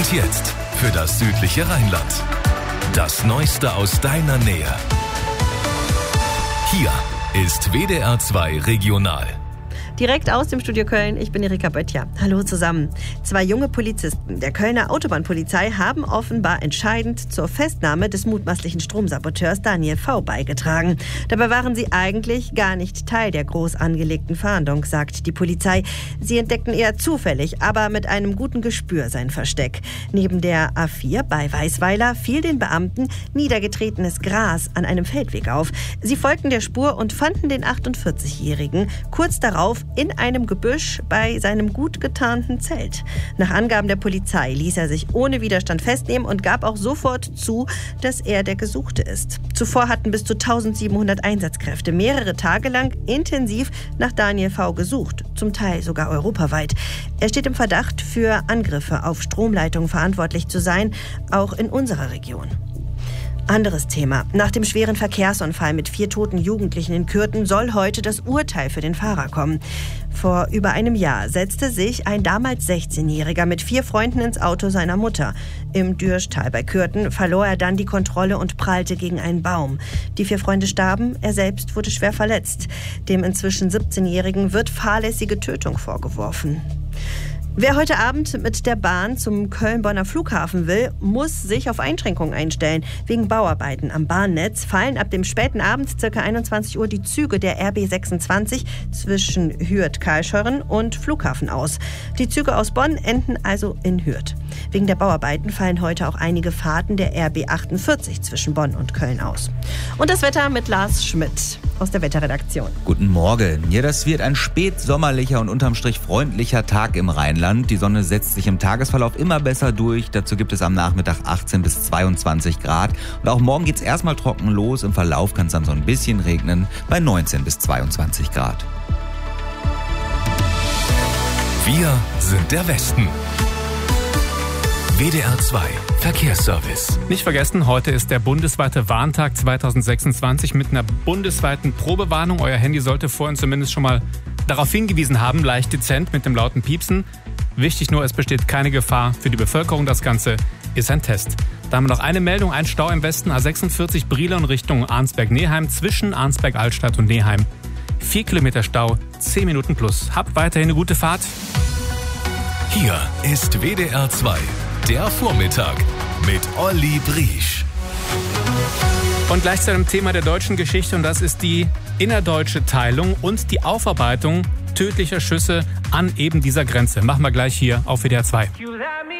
Und jetzt für das südliche Rheinland. Das Neueste aus deiner Nähe. Hier ist WDR 2 Regional. Direkt aus dem Studio Köln, ich bin Erika Böttcher. Hallo zusammen. 2 junge Polizisten der Kölner Autobahnpolizei haben offenbar entscheidend zur Festnahme des mutmaßlichen Stromsaboteurs Daniel V. beigetragen. Dabei waren sie eigentlich gar nicht Teil der groß angelegten Fahndung, sagt die Polizei. Sie entdeckten eher zufällig, aber mit einem guten Gespür sein Versteck. Neben der A4 bei Weißweiler fiel den Beamten niedergetretenes Gras an einem Feldweg auf. Sie folgten der Spur und fanden den 48-Jährigen kurz darauf in einem Gebüsch bei seinem gut getarnten Zelt. Nach Angaben der Polizei ließ er sich ohne Widerstand festnehmen und gab auch sofort zu, dass er der Gesuchte ist. Zuvor hatten bis zu 1700 Einsatzkräfte mehrere Tage lang intensiv nach Daniel V. gesucht, zum Teil sogar europaweit. Er steht im Verdacht, für Angriffe auf Stromleitungen verantwortlich zu sein, auch in unserer Region. Anderes Thema. Nach dem schweren Verkehrsunfall mit 4 toten Jugendlichen in Kürten soll heute das Urteil für den Fahrer kommen. Vor über einem Jahr setzte sich ein damals 16-Jähriger mit 4 Freunden ins Auto seiner Mutter. Im Dürschtal bei Kürten verlor er dann die Kontrolle und prallte gegen einen Baum. Die 4 Freunde starben, er selbst wurde schwer verletzt. Dem inzwischen 17-Jährigen wird fahrlässige Tötung vorgeworfen. Wer heute Abend mit der Bahn zum Köln-Bonner Flughafen will, muss sich auf Einschränkungen einstellen. Wegen Bauarbeiten am Bahnnetz fallen ab dem späten Abend ca. 21 Uhr die Züge der RB 26 zwischen Hürth-Karlsruhe und Flughafen aus. Die Züge aus Bonn enden also in Hürth. Wegen der Bauarbeiten fallen heute auch einige Fahrten der RB 48 zwischen Bonn und Köln aus. Und das Wetter mit Lars Schmidt aus der Wetterredaktion. Guten Morgen. Ja, das wird ein spätsommerlicher und unterm Strich freundlicher Tag im Rheinland. Die Sonne setzt sich im Tagesverlauf immer besser durch. Dazu gibt es am Nachmittag 18 bis 22 Grad. Und auch morgen geht es erstmal trocken los. Im Verlauf kann es dann so ein bisschen regnen bei 19 bis 22 Grad. Wir sind der Westen. WDR 2 Verkehrsservice. Nicht vergessen, heute ist der bundesweite Warntag 2026 mit einer bundesweiten Probewarnung. Euer Handy sollte vorhin zumindest schon mal darauf hingewiesen haben, leicht dezent mit dem lauten Piepsen. Wichtig nur, es besteht keine Gefahr für die Bevölkerung. Das Ganze ist ein Test. Da haben wir noch eine Meldung, ein Stau im Westen, A46 Brilon Richtung Arnsberg-Neheim, zwischen Arnsberg-Altstadt und Neheim. 4 Kilometer Stau, 10 Minuten plus. Habt weiterhin eine gute Fahrt. Hier ist WDR 2, der Vormittag mit Olli Briesch. Und gleich zu einem Thema der deutschen Geschichte, und das ist die innerdeutsche Teilung und die Aufarbeitung tödlicher Schüsse an eben dieser Grenze. Machen wir gleich hier auf WDR 2.